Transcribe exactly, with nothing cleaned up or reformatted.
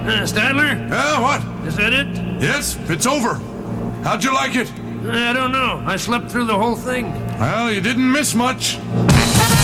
Uh, Stadler? Yeah, what? Is that it? Yes, it's over. How'd you like it? I don't know. I slept through the whole thing. Well, you didn't miss much.